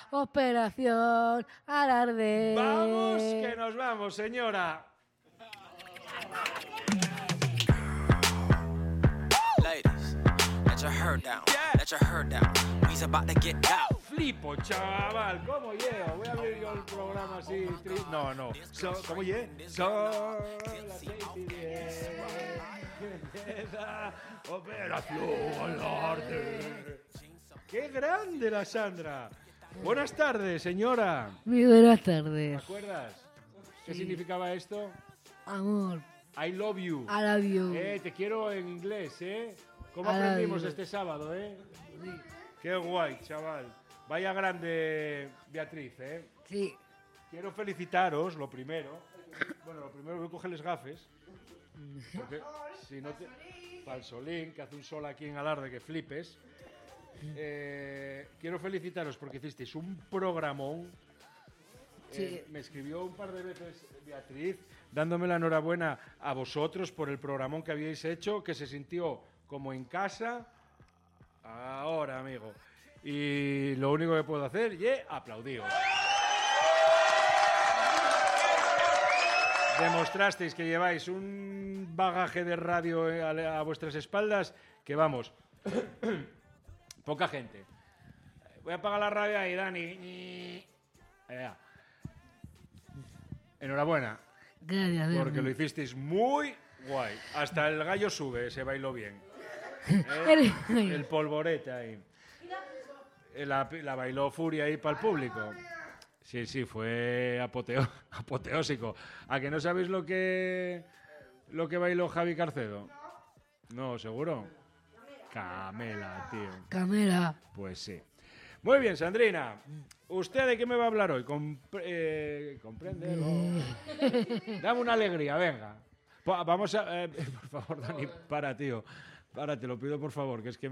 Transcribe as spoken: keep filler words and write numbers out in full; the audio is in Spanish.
Operación Alarde. ¡Vamos, que nos vamos, señora! Ladies, let your hair down. Let your hair down. We's about to get down. Flipo, chaval, ¿cómo llego? Voy a abrir yo el programa así. Tri... No, no. So, ¿Cómo llego? Son las seis y diez. Empieza Operación Alarde. ¡Qué grande la Sandra! Buenas tardes, señora. Muy buenas ¿Te tardes. acuerdas? ¿Qué significaba esto? Amor, I love you. I love you. Eh, te quiero en inglés, ¿eh? ¿Cómo I love aprendimos you. este sábado, eh? Qué guay, chaval. Vaya grande Beatriz, ¿eh? Sí. Quiero felicitaros, lo primero. Bueno, lo primero voy a coger los gafes. Porque si no te... Falsolín, que hace un sol aquí en Alarde que flipes. Eh, quiero felicitaros porque hicisteis un programón. Sí. Eh, me escribió un par de veces Beatriz dándome la enhorabuena a vosotros por el programón que habíais hecho, que se sintió como en casa. Ahora, amigo. Y lo único que puedo hacer es aplaudiros. Demostrasteis que lleváis un bagaje de radio a, a vuestras espaldas que, vamos, poca gente. Voy a apagar la radio ahí, Dani. Allá. Enhorabuena, Gracias, porque Dios lo hicisteis muy guay. Hasta el gallo sube, se bailó bien. mío. ¿Eh? El polvorete ahí. La, la bailó Furia ahí para el público. Sí, sí, fue apoteo, apoteósico. ¿A que no sabéis lo que lo que bailó Javi Carcedo? No, ¿seguro? Camela, tío. Camela. Pues sí. Muy bien, Sandrina. ¿Usted de qué me va a hablar hoy? Compre eh, ¿Compréndelo? Dame una alegría, venga. Pa vamos a... Eh, por favor, Dani, para, tío. Para, te lo pido por favor, que es que...